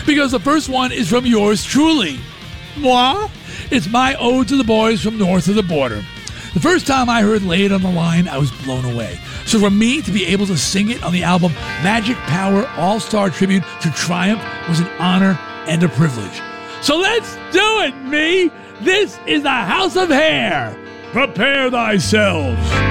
because the first one is from yours truly. Moi? It's my ode to the boys from north of the border. The first time I heard Lay It on the Line, I was blown away. So for me to be able to sing it on the album Magic Power All-Star Tribute to Triumph was an honor and a privilege. So let's do it, me! This is the House of Hair! Prepare thyselves!